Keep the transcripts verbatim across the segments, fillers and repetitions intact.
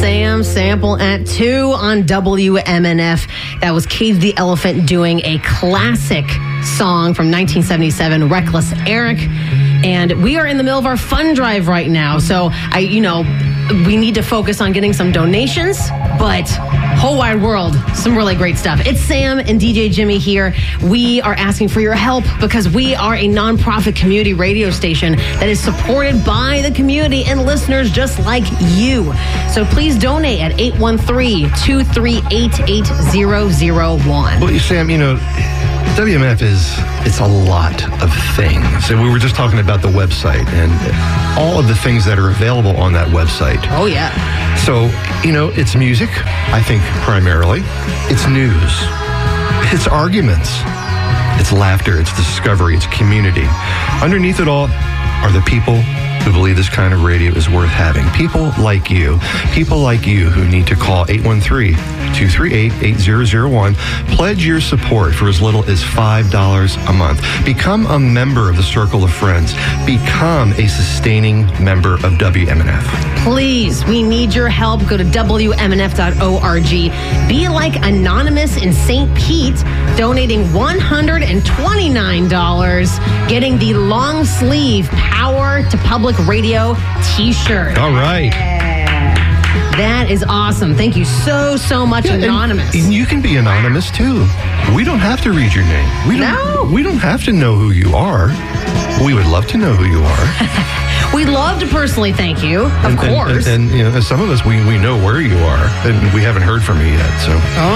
Sam Sample at two on W M N F. That was Cage the Elephant doing a classic song from nineteen seventy-seven, Reckless Eric. And we are in the middle of our fund drive right now. So, I, you know, we need to focus on getting some donations, but whole wide world, some really great stuff. It's Sam and D J Jimmy here. We are asking for your help because we are a nonprofit community radio station that is supported by the community and listeners just like you. So please donate at eight one three, two three eight, eight zero zero one. Well, Sam, you know, W M F is, it's a lot of things. And we were just talking about the website and all of the things that are available on that website. Oh, yeah. So, you know, it's music, I think, primarily. It's news. It's arguments. It's laughter. It's discovery. It's community. Underneath it all are the people who believe this kind of radio is worth having. People like you. People like you who need to call eight one three, two three eight, eight zero zero one. Pledge your support for as little as five dollars a month. Become a member of the Circle of Friends. Become a sustaining member of W M N F. Please, we need your help. Go to W M N F dot org. Be like Anonymous in Saint Pete, donating one hundred twenty-nine dollars, getting the long sleeve Power to Public Radio t-shirt. All right. Yeah. That is awesome. Thank you so, so much, yeah, Anonymous. And you can be anonymous, too. We don't have to read your name. We don't, no. We don't have to know who you are. We would love to know who you are. We'd love to personally thank you, of and, course. And, and, and, you know, some of us, we, we know where you are, and we haven't heard from you yet, so.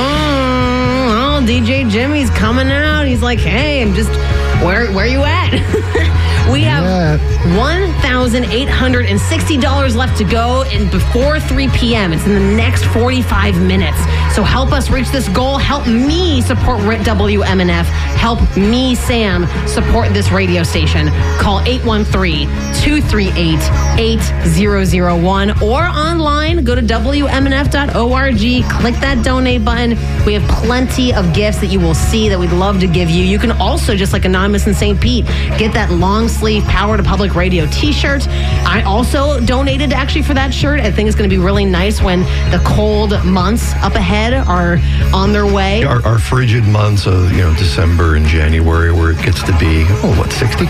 Oh, well, D J Jimmy's coming out. He's like, hey, I'm just, where, where you at? We have yeah. one thousand eight hundred sixty dollars left to go and before three p.m. It's in the next forty-five minutes. So help us reach this goal. Help me support W M N F. Help me, Sam, support this radio station. Call eight one three, two three eight, eight zero zero one or online, go to W M N F dot org. Click that donate button. We have plenty of gifts that you will see that we'd love to give you. You can also, just like Anonymous in Saint Pete, get that long sleeve Power to Public Radio t-shirt. I also donated actually for that shirt. I think it's going to be really nice when the cold months up ahead are on their way. Our, our frigid months of, you know, December and January, where it gets to be, oh, what, sixty?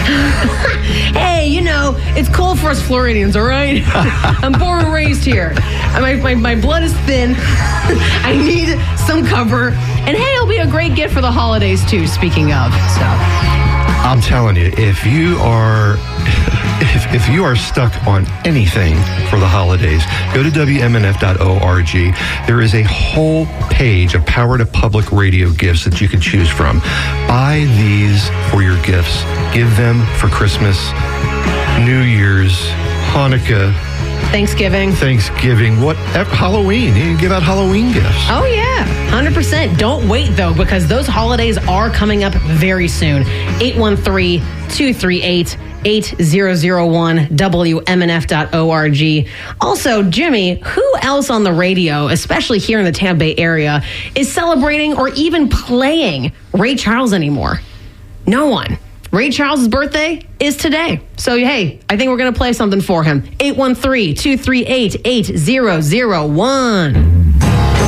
Hey, you know, it's cold for us Floridians, all right? I'm born and raised here. My, my, my blood is thin. I need some cover. And hey, it'll be a great gift for the holidays, too, speaking of. So, I'm telling you, if you are if, if you are stuck on anything for the holidays, go to W M N F dot org. There is a whole page of Power to Public Radio gifts that you can choose from. Buy these for your gifts. Give them for Christmas, New Year's, Hanukkah, Thanksgiving. Thanksgiving. What? Halloween. You can give out Halloween gifts. Oh, yeah. one hundred percent. Don't wait, though, because those holidays are coming up very soon. eight one three, two three eight, eight zero zero one, W M N F dot org. Also, Jimmy, who else on the radio, especially here in the Tampa Bay area, is celebrating or even playing Ray Charles anymore? No one. Ray Charles' birthday is today. So, hey, I think we're going to play something for him. eight one three, two three eight, eight zero zero one.